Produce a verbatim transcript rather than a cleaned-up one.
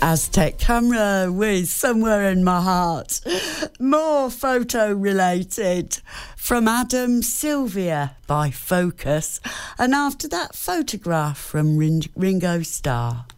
Aztec Camera with Somewhere in My Heart. More photo related from Adam Sylvia by Focus. And after that, Photograph from Ring- Ringo Starr.